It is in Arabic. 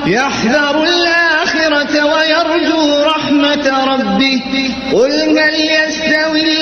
يحذر الآخرة ويرجو رحمة ربه قل هل يستوي